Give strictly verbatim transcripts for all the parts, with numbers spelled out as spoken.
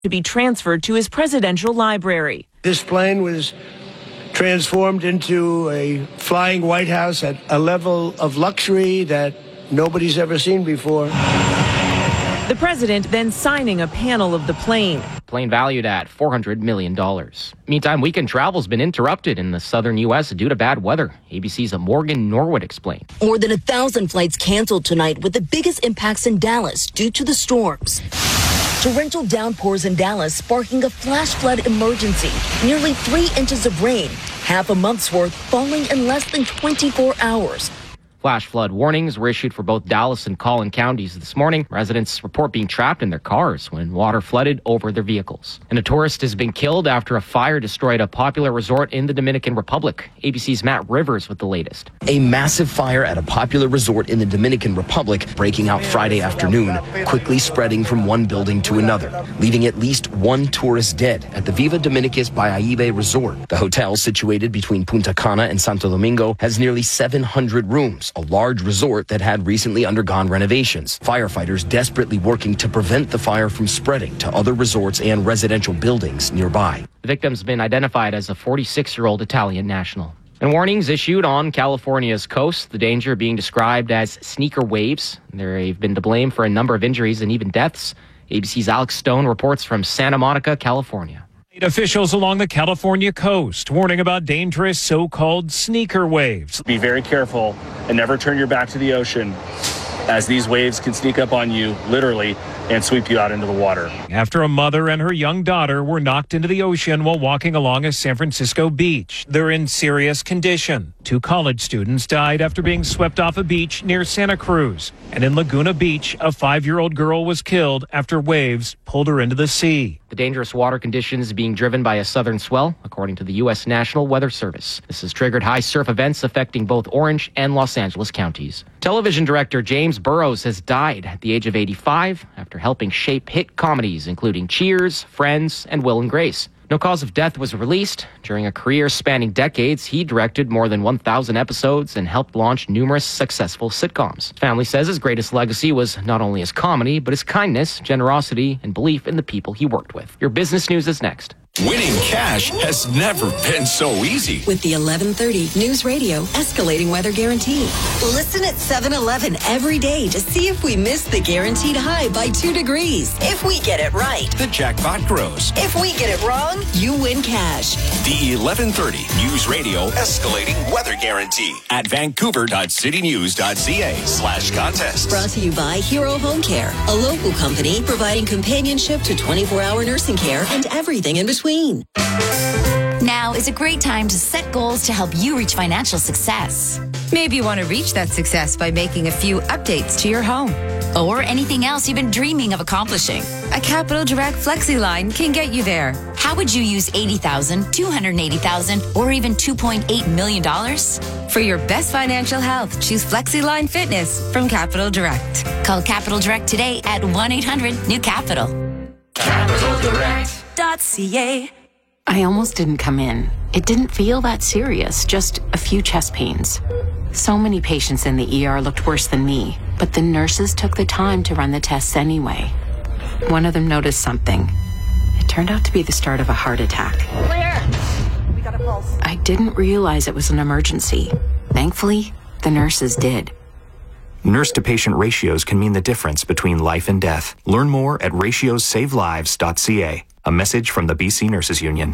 to be transferred to his presidential library. This plane was transformed into a flying White House at a level of luxury that nobody's ever seen before. The president then signing a panel of the plane. Plane valued at four hundred million dollars. Meantime, weekend travel's been interrupted in the southern U S due to bad weather. A B C's Morgan Norwood explained. More than a thousand flights canceled tonight, with the biggest impacts in Dallas due to the storms. Torrential downpours in Dallas sparking a flash flood emergency. Nearly three inches of rain, half a month's worth falling in less than twenty-four hours. Flash flood warnings were issued for both Dallas and Collin counties this morning. Residents report being trapped in their cars when water flooded over their vehicles. And a tourist has been killed after a fire destroyed a popular resort in the Dominican Republic. A B C's Matt Rivers with the latest. A massive fire at a popular resort in the Dominican Republic breaking out Friday afternoon, quickly spreading from one building to another, leaving at least one tourist dead at the Viva Dominicus Bayaibe Resort. The hotel, situated between Punta Cana and Santo Domingo, has nearly seven hundred rooms. A large resort that had recently undergone renovations. Firefighters desperately working to prevent the fire from spreading to other resorts and residential buildings nearby. The victim's been identified as a forty-six-year-old Italian national. And warnings issued on California's coast, the danger being described as sneaker waves. They've been to blame for a number of injuries and even deaths. A B C's Alex Stone reports from Santa Monica, California. Officials along the California coast warning about dangerous so-called sneaker waves. Be very careful and never turn your back to the ocean, as these waves can sneak up on you, literally, and sweep you out into the water. After a mother and her young daughter were knocked into the ocean while walking along a San Francisco beach. They're in serious condition. Two college students died after being swept off a beach near Santa Cruz. And in Laguna Beach, a five-year-old girl was killed after waves pulled her into the sea. The dangerous water conditions being driven by a southern swell, according to the U S National Weather Service. This has triggered high surf events affecting both Orange and Los Angeles counties. Television director James Burrows has died at the age of eighty-five after helping shape hit comedies including Cheers, Friends, and Will and Grace. No cause of death was released. During a career spanning decades, he directed more than one thousand episodes and helped launch numerous successful sitcoms. His family says his greatest legacy was not only his comedy, but his kindness, generosity, and belief in the people he worked with. Your business news is next. Winning cash has never been so easy. With the eleven thirty News Radio Escalating Weather Guarantee. Listen at seven eleven every day to see if we miss the guaranteed high by two degrees. If we get it right, the jackpot grows. If we get it wrong, you win cash. The eleven thirty News Radio Escalating Weather Guarantee at vancouver.citynews.ca slash contest. Brought to you by Hero Home Care, a local company providing companionship to twenty-four hour nursing care and everything in between. Now is a great time to set goals to help you reach financial success. Maybe you want to reach that success by making a few updates to your home. Or anything else you've been dreaming of accomplishing. A Capital Direct FlexiLine can get you there. How would you use eighty thousand dollars, two hundred eighty thousand dollars, or even two point eight million dollars? For your best financial health, choose FlexiLine Fitness from Capital Direct. Call Capital Direct today at one eight hundred new capital. Capital Direct dot C A. I almost didn't come in. It didn't feel that serious, just a few chest pains. So many patients in the E R looked worse than me, but the nurses took the time to run the tests anyway. One of them noticed something. It turned out to be the start of a heart attack. Claire, we got a pulse. I didn't realize it was an emergency. Thankfully, the nurses did. Nurse-to-patient ratios can mean the difference between life and death. Learn more at ratios save lives dot C A. A message from the B C Nurses Union.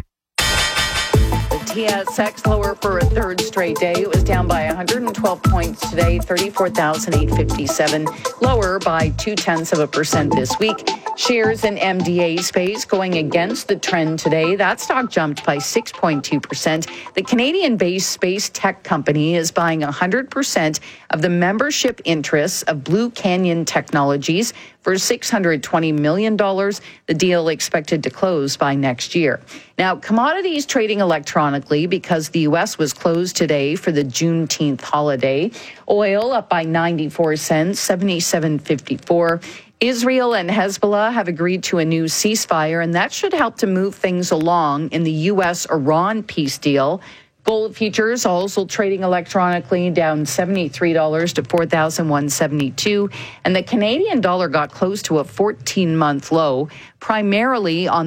The T S X lower for a third straight day. It was down by one hundred twelve points today, thirty-four thousand eight hundred fifty-seven. Lower by two-tenths of a percent this week. Shares in M D A space going against the trend today. That stock jumped by six point two percent. The Canadian-based space tech company is buying one hundred percent of the membership interests of Blue Canyon Technologies for six hundred twenty million dollars. The deal expected to close by next year. Now, commodities trading electronically because the U S was closed today for the Juneteenth holiday. Oil up by ninety-four cents, seventy-seven fifty-four. Israel and Hezbollah have agreed to a new ceasefire, and that should help to move things along in the U S Iran peace deal. Gold futures also trading electronically down seventy-three dollars to four thousand one hundred seventy-two dollars. And the Canadian dollar got close to a fourteen-month low, primarily on